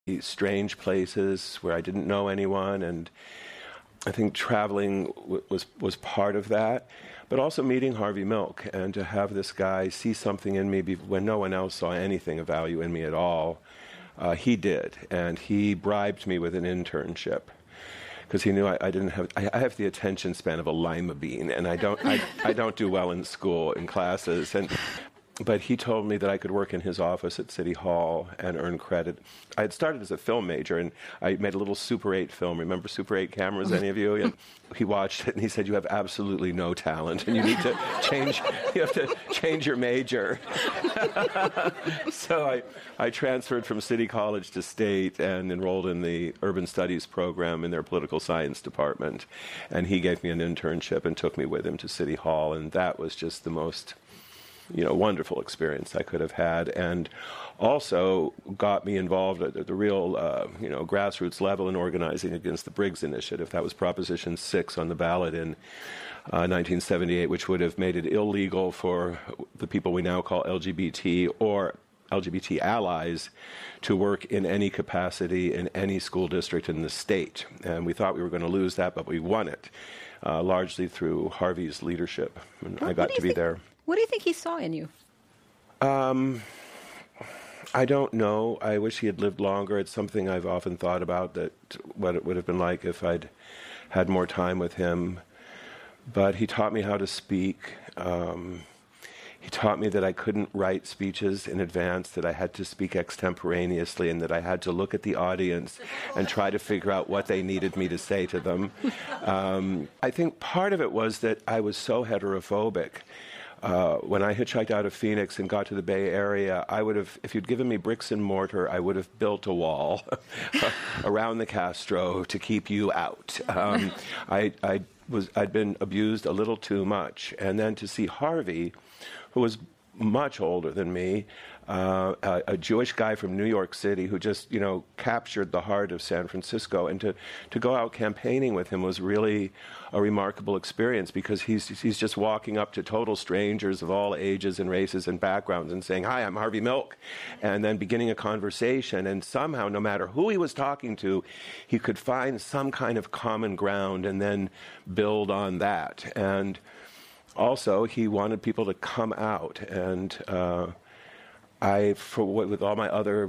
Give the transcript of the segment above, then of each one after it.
strange places where I didn't know anyone, and I think traveling was part of that, but also meeting Harvey Milk and to have this guy see something in me when no one else saw anything of value in me at all. He did, and he bribed me with an internship because he knew I didn't have. I have the attention span of a lima bean, and I don't do well in school in classes. But he told me that I could work in his office at City Hall and earn credit. I had started as a film major, and I made a little Super 8 film. Remember Super 8 cameras, any of you? And he watched it, and he said, "You have absolutely no talent, and you need to change. You have to change your major." So I transferred from City College to State and enrolled in the Urban Studies program in their political science department. And he gave me an internship and took me with him to City Hall, and that was just the most wonderful experience I could have had, and also got me involved at the real, grassroots level in organizing against the Briggs Initiative. That was Proposition 6 on the ballot in 1978, which would have made it illegal for the people we now call LGBT or LGBT allies to work in any capacity in any school district in the state. And we thought we were going to lose that, but we won it, largely through Harvey's leadership. And I got to be there. What do you think he saw in you? I don't know. I wish he had lived longer. It's something I've often thought about, that what it would have been like if I'd had more time with him. But he taught me how to speak. He taught me that I couldn't write speeches in advance, that I had to speak extemporaneously, and that I had to look at the audience and try to figure out what they needed me to say to them. I think part of it was that I was so heterophobic. When I hitchhiked out of Phoenix and got to the Bay Area, I would have, if you'd given me bricks and mortar, I would have built a wall around the Castro to keep you out. I'd been abused a little too much. And then to see Harvey, who was much older than me, a Jewish guy from New York City who just, captured the heart of San Francisco, and to go out campaigning with him was really a remarkable experience, because he's just walking up to total strangers of all ages and races and backgrounds and saying, "Hi, I'm Harvey Milk," and then beginning a conversation. And somehow, no matter who he was talking to, he could find some kind of common ground and then build on that. And also, he wanted people to come out, and with all my other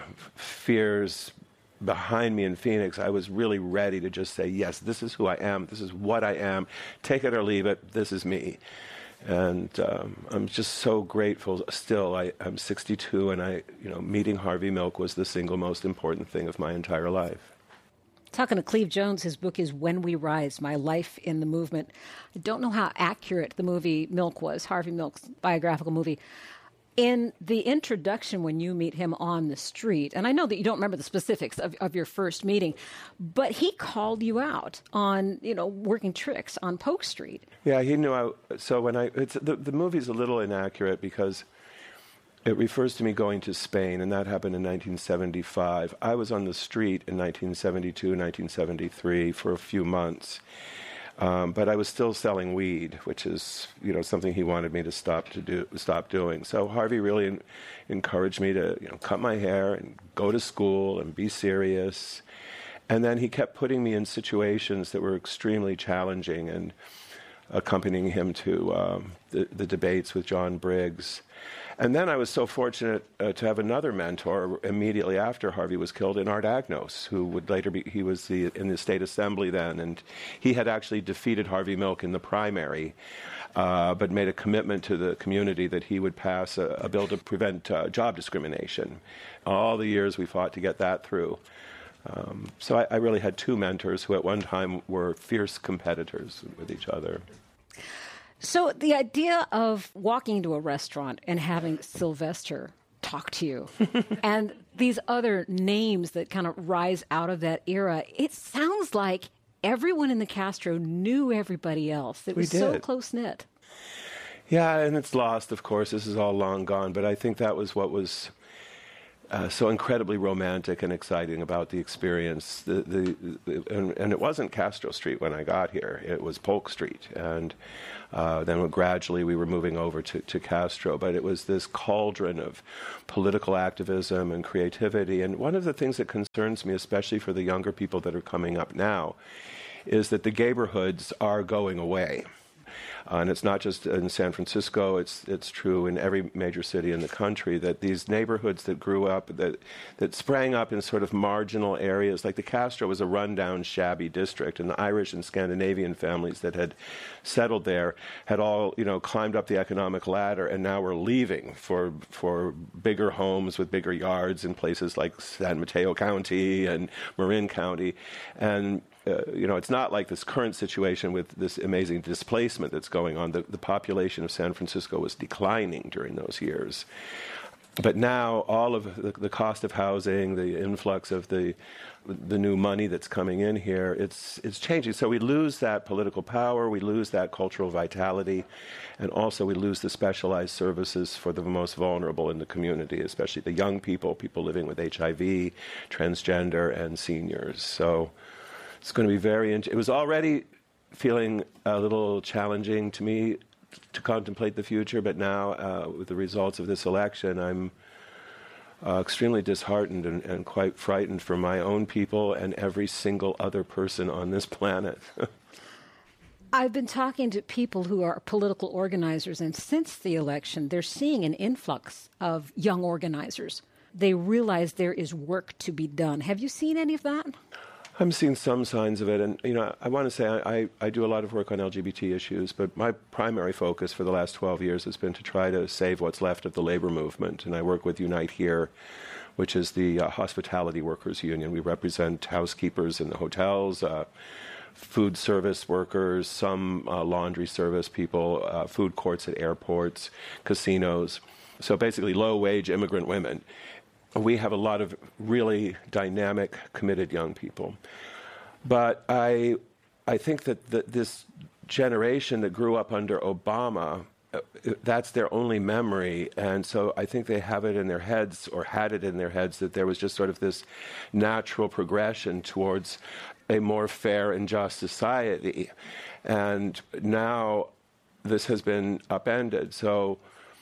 fears behind me in Phoenix, I was really ready to just say, yes, this is who I am, this is what I am, take it or leave it, this is me. And I'm just so grateful still. I'm 62, and meeting Harvey Milk was the single most important thing of my entire life. Talking to Cleve Jones, his book is When We Rise, My Life in the Movement. I don't know how accurate the movie Milk was, Harvey Milk's biographical movie. In the introduction, when you meet him on the street, and I know that you don't remember the specifics of your first meeting, but he called you out on, working tricks on Polk Street. Yeah, he knew. The movie's a little inaccurate because it refers to me going to Spain, and that happened in 1975. I was on the street in 1972, 1973 for a few months. But I was still selling weed, which is, something he wanted me to stop doing. So Harvey really encouraged me to, cut my hair and go to school and be serious. And then he kept putting me in situations that were extremely challenging, and accompanying him to the debates with John Briggs. And then I was so fortunate to have another mentor immediately after Harvey was killed, in Art Agnos, who would later be, he was in the state assembly then, and he had actually defeated Harvey Milk in the primary, but made a commitment to the community that he would pass a bill to prevent job discrimination. All the years we fought to get that through. So I really had two mentors who at one time were fierce competitors with each other. So the idea of walking into a restaurant and having Sylvester talk to you and these other names that kind of rise out of that era, it sounds like everyone in the Castro knew everybody else. It was so close-knit. Yeah, and it's lost, of course. This is all long gone. But I think that was what was so incredibly romantic and exciting about the experience. And it wasn't Castro Street when I got here. It was Polk Street. And then gradually we were moving over to Castro. But it was this cauldron of political activism and creativity. And one of the things that concerns me, especially for the younger people that are coming up now, is that the neighborhoods are going away. And it's not just in San Francisco, it's true in every major city in the country, that these neighborhoods that grew up, that sprang up in sort of marginal areas, like the Castro was a rundown, shabby district, and the Irish and Scandinavian families that had settled there had all, climbed up the economic ladder, and now were leaving for bigger homes with bigger yards in places like San Mateo County and Marin County. And it's not like this current situation with this amazing displacement that's going on. The population of San Francisco was declining during those years. But now all of the cost of housing, the influx of the new money that's coming in here, it's changing. So we lose that political power, we lose that cultural vitality, and also we lose the specialized services for the most vulnerable in the community, especially the young people living with HIV, transgender, and seniors. So it's going to be it was already feeling a little challenging to me to contemplate the future, but now with the results of this election, I'm extremely disheartened and quite frightened for my own people and every single other person on this planet. I've been talking to people who are political organizers, and since the election, they're seeing an influx of young organizers. They realize there is work to be done. Have you seen any of that? I'm seeing some signs of it, and I want to say I do a lot of work on LGBT issues, but my primary focus for the last 12 years has been to try to save what's left of the labor movement, and I work with Unite Here, which is the hospitality workers union. We represent housekeepers in the hotels, food service workers, some laundry service people, food courts at airports, casinos, so basically low-wage immigrant women. We have a lot of really dynamic, committed young people. But I think that this generation that grew up under Obama, that's their only memory. And so I think they have it in their heads, or had it in their heads, that there was just sort of this natural progression towards a more fair and just society. And now this has been upended. So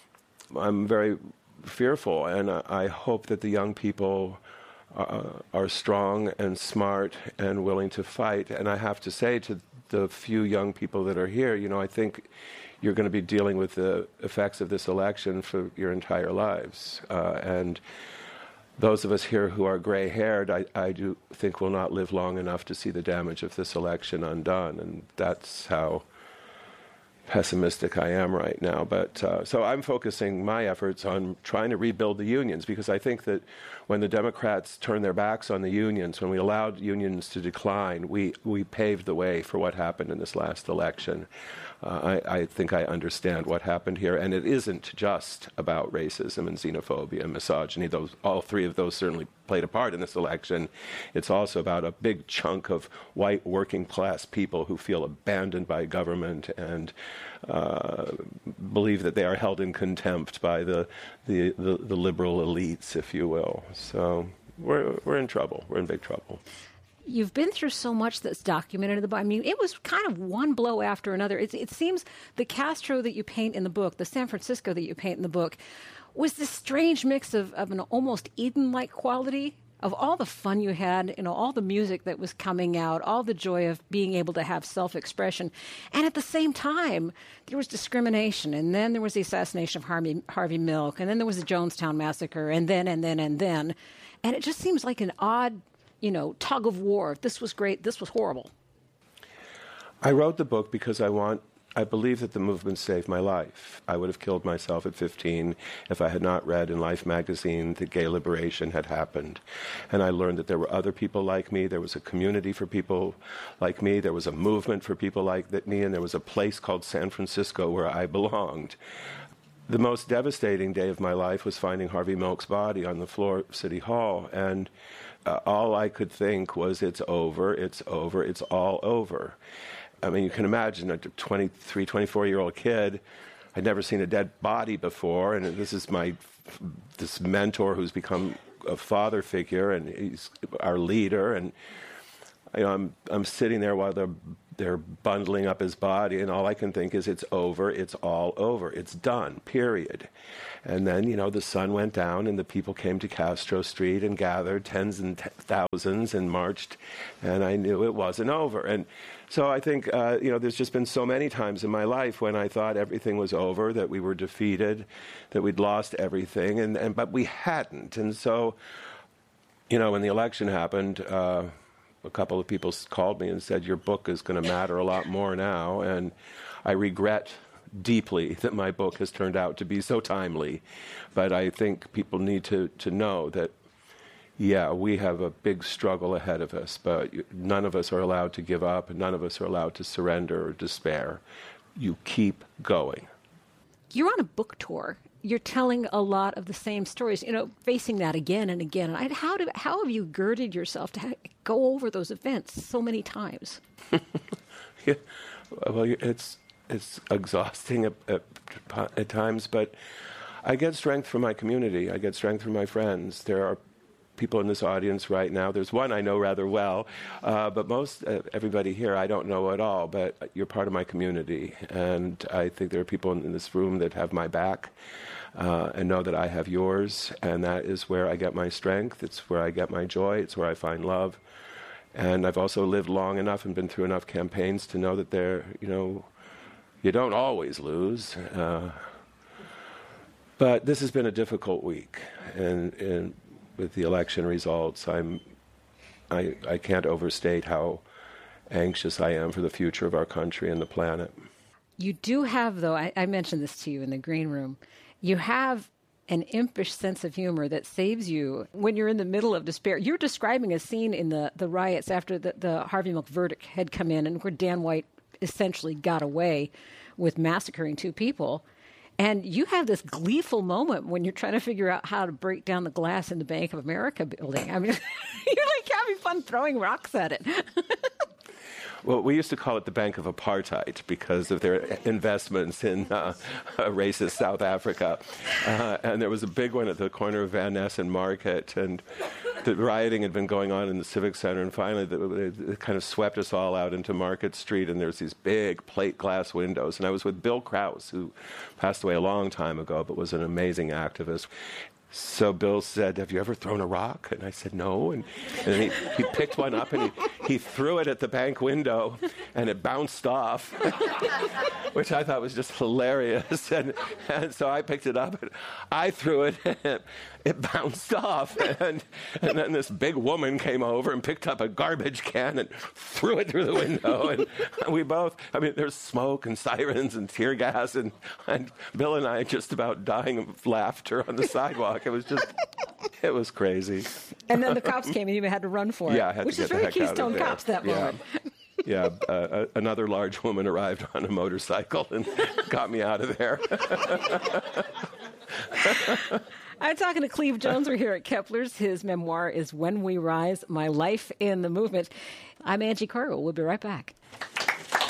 I'm very fearful, and I hope that the young people are strong and smart and willing to fight. And I have to say to the few young people that are here, I think you're going to be dealing with the effects of this election for your entire lives. And those of us here who are gray-haired, I do think will not live long enough to see the damage of this election undone. And that's how pessimistic I am right now. But so I'm focusing my efforts on trying to rebuild the unions, because I think that when the Democrats turned their backs on the unions, when we allowed unions to decline, we paved the way for what happened in this last election. I think I understand what happened here, and it isn't just about racism and xenophobia and misogyny. All three of those certainly played a part in this election. It's also about a big chunk of white working class people who feel abandoned by government and believe that they are held in contempt by the liberal elites, if you will. So we're in trouble. We're in big trouble. You've been through so much that's documented in the book. I mean, it was kind of one blow after another. It seems the Castro that you paint in the book, the San Francisco that you paint in the book, was this strange mix of an almost Eden-like quality of all the fun you had, all the music that was coming out, all the joy of being able to have self-expression. And at the same time, there was discrimination, and then there was the assassination of Harvey Milk, and then there was the Jonestown Massacre, and then. And it just seems like an odd tug of war. This was great. This was horrible. I wrote the book because I believe that the movement saved my life. I would have killed myself at 15 if I had not read in Life magazine that gay liberation had happened. And I learned that there were other people like me. There was a community for people like me. There was a movement for people like me. And there was a place called San Francisco where I belonged. The most devastating day of my life was finding Harvey Milk's body on the floor of City Hall. And all I could think was, it's over, it's over, it's all over. I mean, you can imagine a 23, 24-year-old kid. I'd never seen a dead body before, and this is this mentor who's become a father figure, and he's our leader. And I'm sitting there while they're bundling up his body, and all I can think is, it's over, it's all over, it's done, period. And then, the sun went down, and the people came to Castro Street and gathered, tens and thousands, and marched, and I knew it wasn't over. And so I think, there's just been so many times in my life when I thought everything was over, that we were defeated, that we'd lost everything, but we hadn't. And so, when the election happened, a couple of people called me and said, your book is going to matter a lot more now. And I regret deeply that my book has turned out to be so timely. But I think people need to know that, we have a big struggle ahead of us, but none of us are allowed to give up, and none of us are allowed to surrender or despair. You keep going. You're on a book tour. You're telling a lot of the same stories, facing that again and again. And how have you girded yourself to go over those events so many times? Yeah, well, it's exhausting at times, but I get strength from my community. I get strength from my friends. There are people in this audience right now. There's one I know rather well, but most everybody here I don't know at all, but you're part of my community. And I think there are people in this room that have my back and know that I have yours, and that is where I get my strength. It's where I get my joy. It's where I find love. And I've also lived long enough and been through enough campaigns to know that you don't always lose. But this has been a difficult week, and with the election results, I can't overstate how anxious I am for the future of our country and the planet. You do have, though, I mentioned this to you in the green room, you have an impish sense of humor that saves you when you're in the middle of despair. You're describing a scene in the riots after the Harvey Milk verdict had come in, and where Dan White essentially got away with massacring 2 people. And you have this gleeful moment when you're trying to figure out how to break down the glass in the Bank of America building. I mean, you're like having fun throwing rocks at it. Well, we used to call it the Bank of Apartheid because of their investments in racist South Africa. And there was a big one at the corner of Van Ness and Market, and the rioting had been going on in the Civic Center, and finally it kind of swept us all out into Market Street, and there's these big plate glass windows. And I was with Bill Krause, who passed away a long time ago, but was an amazing activist. So Bill said, have you ever thrown a rock? And I said, no. And then he picked one up, and he threw it at the bank window, and it bounced off, which I thought was just hilarious. And so I picked it up, and I threw it, and it bounced off. And then this big woman came over and picked up a garbage can and threw it through the window. And we both, there's smoke and sirens and tear gas, and Bill and I just about dying of laughter on the sidewalk. It was crazy. And then the cops came, and you had to run for it. Yeah, I had which to is get very the heck Keystone out of there. Cops that moment. Yeah, another large woman arrived on a motorcycle and got me out of there. I'm talking to Cleve Jones. We're here at Kepler's. His memoir is When We Rise, My Life in the Movement. I'm Angie Cargill. We'll be right back.